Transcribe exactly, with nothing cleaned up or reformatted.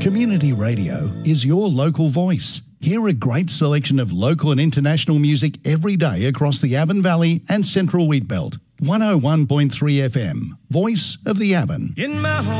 Community radio is your local voice. Hear a great selection of local and international music every day across the Avon Valley and Central Wheatbelt. one oh one point three F M, Voice of the Avon. In my home.